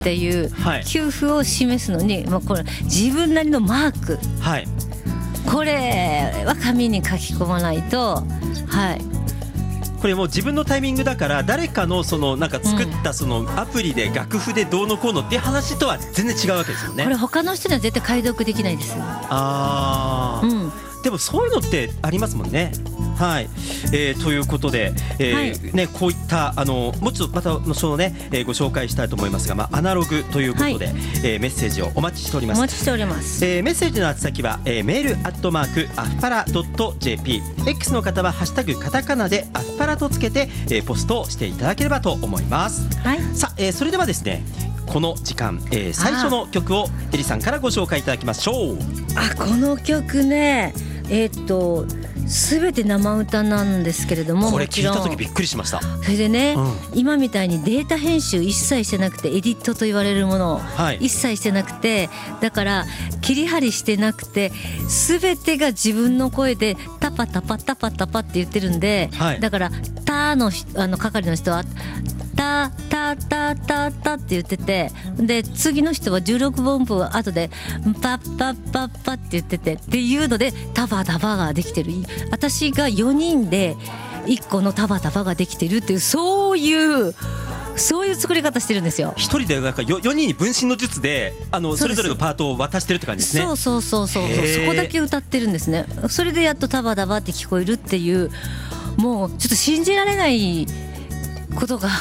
っていうはい給付を示すのに、もうこれ自分なりのマーク、 はいこれは紙に書き込まないと、はい、 これもう自分のタイミングだから、誰かのそのなんか作ったそのアプリで楽譜でどうのこうのっていう話とは全然違うわけですよね。 これ他の人には絶対解読できないです。 あー、 うん、 でもそういうのってありますもんね。はい、ということで、 はいね、こういったもうちょっとまた後ほどね、ご紹介したいと思いますが、アナログということで、 はいメッセージをお待ちしております。 お待ちしております。 メッセージの宛先は、メールアフパラ .jp、 X の方はハッシュタグカタカナでアフパラとつけて、ポストをしていただければと思います。 はい、 さあ、それではですね、この時間、最初の曲をエリさんからご紹介いただきましょう。 この曲ね、全て生歌なんですけれども、 これもちろん聞いた時びっくりしました。 それでね、 うん今みたいにデータ編集一切してなくて、エディットと言われるものをはい一切してなくて、だから切り張りしてなくて、全てが自分の声でタパタパタパタパって言ってるんで、 はいだからタの係の人はタタタタタって言ってて、で次の人は16分音符を後でパッパッパッパって言っててっていうので、タバタバができてる。私が4人で1個のタバタバができてるっていう、そういう作り方してるんですよ。 一人でなんか4人に分身の術でそれぞれのパートを渡してるって感じですね。 そうそへーこだけ歌ってるんですね。それでやっとタバタバって聞こえるっていう、もうちょっと信じられないことが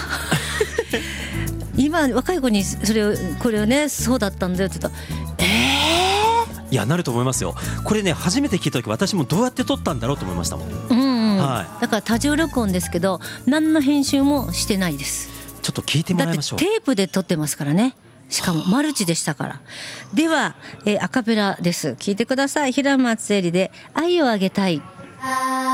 今若い子にこれをね、そうだったんだよって言ったら、 いや、なると思いますよ。これね、初めて聞いた時私もどうやって撮ったんだろうと思いましたもん。 うんうん、 はだから多重録音ですけど、何の編集もしてないです。 ちょっと聞いてもだってらいましょう。 テープで撮ってますからね。しかもマルチでしたから。では、アカペラです。聞いてください。平松絵里で愛をあげたい。